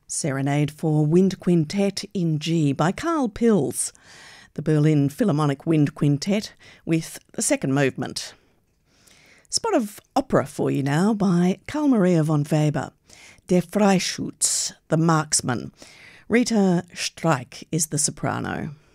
Serenade for Wind Quintet in G by Carl Pilz, the Berlin Philharmonic Wind Quintet, with the second movement. Spot of opera for you now by Carl Maria von Weber, Der Freischütz, the Marksman. Rita Streik is the soprano.